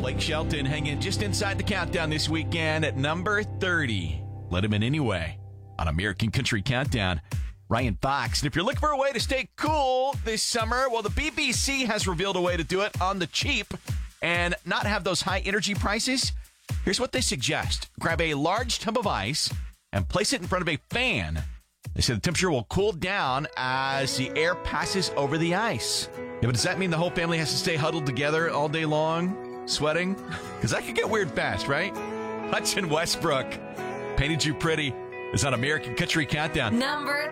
Blake Shelton hanging just inside the countdown this weekend at number 30. Let him in anyway on American Country Countdown. Ryan Fox. And if you're looking for a way to stay cool this summer, well, the BBC has revealed a way to do it on the cheap and not have those high energy prices. Here's what they suggest. Grab a large tub of ice and place it in front of a fan. They say the temperature will cool down as the air passes over the ice. Yeah, but does that mean the whole family has to stay huddled together all day long, sweating? Because that could get weird fast, right? Hudson Westbrook, Painted You Pretty, is on American Country Countdown. Number